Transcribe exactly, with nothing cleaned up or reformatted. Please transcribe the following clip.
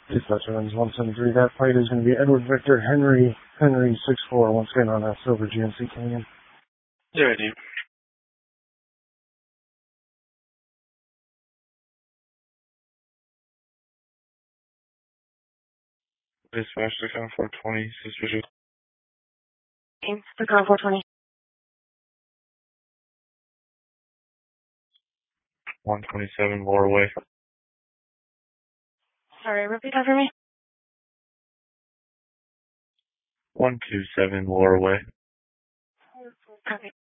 Dispatch runs one seven three. That flight is going to be Edward Victor Henry Henry six four. Once again on that silver G M C coming in. Yeah, I do. Dispatch to count four twenty, suspicious. Okay, to count four twenty. one twenty-seven Laura Way. Sorry, repeat that for me. one two seven Laura Way. Copy.